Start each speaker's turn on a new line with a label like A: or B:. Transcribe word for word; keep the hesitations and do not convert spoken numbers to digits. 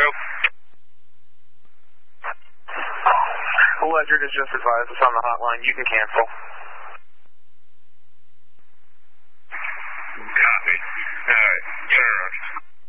A: Electric has just advised us on the hotline. You can cancel.